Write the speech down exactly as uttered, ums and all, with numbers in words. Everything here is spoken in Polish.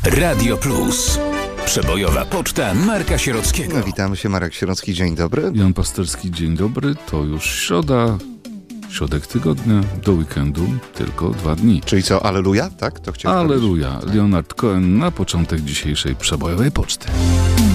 Radio Plus. Przebojowa poczta Marka Sierockiego. No, witamy się, Marek Sierocki, dzień dobry. Jan Pasterski, dzień dobry. To już środa, środek tygodnia, do weekendu tylko dwa dni. Czyli co, aleluja? Tak? To chciałem Aleluja. Leonard Cohen na początek dzisiejszej przebojowej poczty.